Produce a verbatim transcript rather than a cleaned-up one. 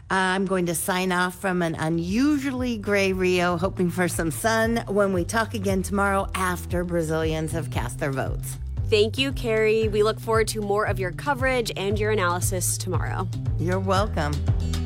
I'm going to sign off from an unusually gray Rio, hoping for some sun when we talk again tomorrow after Brazilians have cast their votes. Thank you, Carrie. We look forward to more of your coverage and your analysis tomorrow. You're welcome.